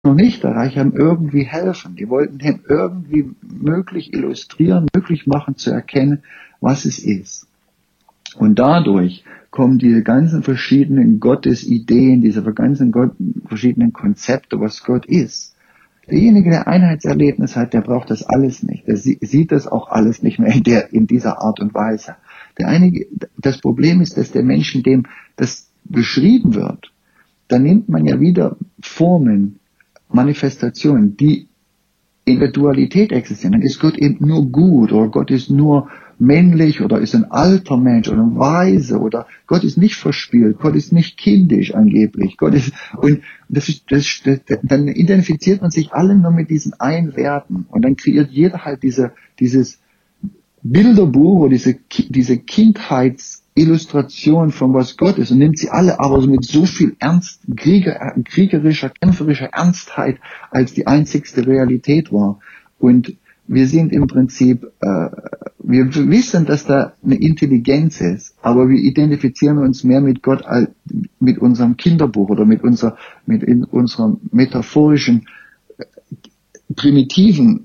noch nicht erreicht haben, irgendwie helfen. Die wollten dem irgendwie möglich illustrieren, möglich machen zu erkennen, was es ist. Und dadurch kommen diese ganzen verschiedenen Gottesideen, diese ganzen verschiedenen Konzepte, was Gott ist. Derjenige, der Einheitserlebnis hat, der braucht das alles nicht. Der sieht das auch alles nicht mehr in dieser Art und Weise. Das Problem ist, dass der Menschen, dem das beschrieben wird, da nimmt man ja wieder Formen, Manifestationen, die in der Dualität existieren. Dann ist Gott eben nur gut oder Gott ist nur männlich oder ist ein alter Mensch oder ein Weise oder Gott ist nicht verspielt, Gott ist nicht kindisch angeblich. Gott ist, und dann identifiziert man sich alle nur mit diesen einen Werten und dann kreiert jeder halt dieses Bilderbuch oder diese Kindheitsillustration von was Gott ist und nimmt sie alle aber mit so viel Ernst, kriegerischer, kämpferischer Ernstheit als die einzigste Realität war. Und wir sind im Prinzip, wir wissen, dass da eine Intelligenz ist, aber wir identifizieren uns mehr mit Gott als mit unserem Kinderbuch oder mit unserer metaphorischen, primitiven,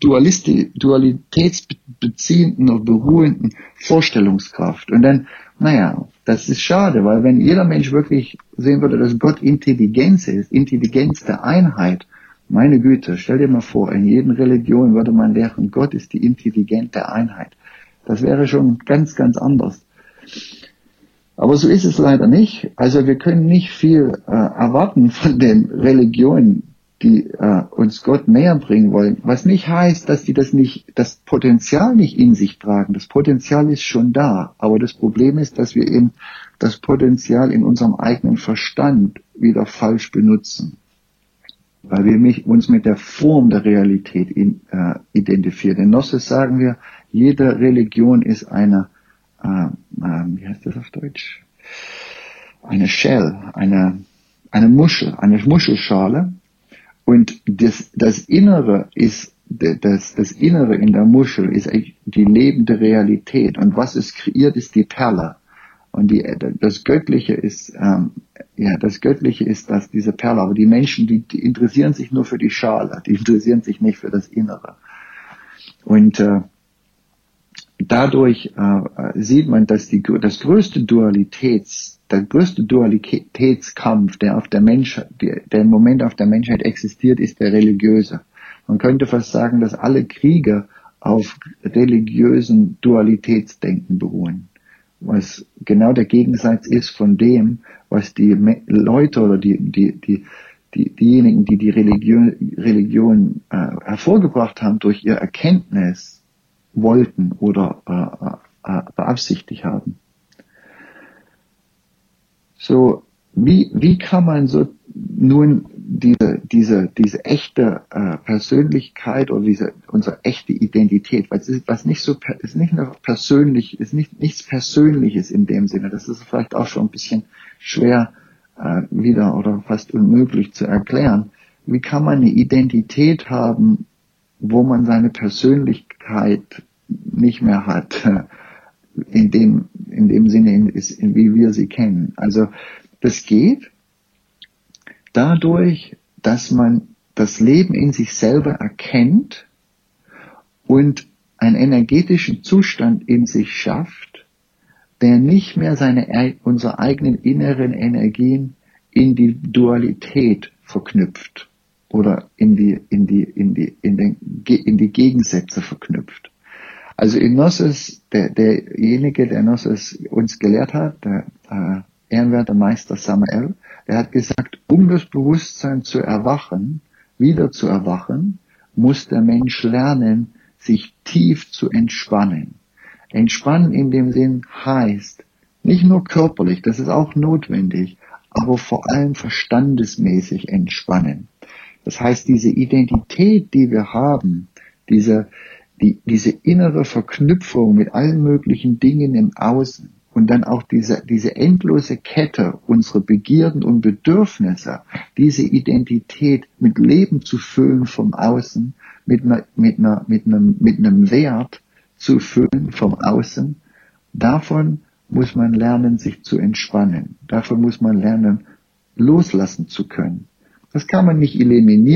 dualitätsbeziehenden oder beruhenden Vorstellungskraft. Und dann, das ist schade, weil wenn jeder Mensch wirklich sehen würde, dass Gott Intelligenz ist, Intelligenz der Einheit, meine Güte, stell dir mal vor, in jeder Religion würde man lehren, Gott ist die intelligente Einheit. Das wäre schon ganz, ganz anders. Aber so ist es leider nicht. Also wir können nicht viel erwarten von den Religionen, die uns Gott näher bringen wollen. Was nicht heißt, dass die das Potenzial nicht in sich tragen. Das Potenzial ist schon da. Aber das Problem ist, dass wir eben das Potenzial in unserem eigenen Verstand wieder falsch benutzen. Weil wir uns mit der Form der Realität identifizieren. In Gnosis sagen wir, jede Religion ist eine, wie heißt das auf Deutsch? Eine Shell, eine Muschel, eine Muschelschale. Und das Innere ist, das Innere in der Muschel ist die lebende Realität. Und was es kreiert, ist die Perle. Und das Göttliche ist, diese Perle. Aber die Menschen, die interessieren sich nur für die Schale. Die interessieren sich nicht für das Innere. Und, dadurch, sieht man, dass der größte Dualitätskampf, der im Moment auf der Menschheit existiert, ist der religiöse. Man könnte fast sagen, dass alle Kriege auf religiösen Dualitätsdenken beruhen. Was genau der Gegensatz ist von dem, was die Leute oder diejenigen, die die Religion hervorgebracht haben, durch ihre Erkenntnis wollten oder beabsichtigt haben. So, wie kann man so nun diese echte Persönlichkeit oder unsere echte Identität, weil es ist nichts Persönliches in dem Sinne, das ist vielleicht auch schon ein bisschen schwer wieder oder fast unmöglich zu erklären. Wie kann man eine Identität haben, wo man seine Persönlichkeit nicht mehr hat, in dem Sinne, wie wir sie kennen. Also das geht dadurch, dass man das Leben in sich selber erkennt und einen energetischen Zustand in sich schafft, der nicht mehr unsere eigenen inneren Energien in die Dualität verknüpft oder in die Gegensätze verknüpft. Also in Gnosis, derjenige, der Gnosis uns gelehrt hat, der ehrenwerte Meister Samael, der hat gesagt, um das Bewusstsein zu erwachen, wieder zu erwachen, muss der Mensch lernen, sich tief zu entspannen. Entspannen in dem Sinn heißt, nicht nur körperlich, das ist auch notwendig, aber vor allem verstandesmäßig entspannen. Das heißt, diese Identität, die wir haben, diese innere Verknüpfung mit allen möglichen Dingen im Außen und dann auch diese endlose Kette unserer Begierden und Bedürfnisse, diese Identität mit Leben zu füllen vom Außen, mit einem Wert zu füllen vom Außen, davon muss man lernen, sich zu entspannen. Dafür muss man lernen, loslassen zu können. Das kann man nicht eliminieren.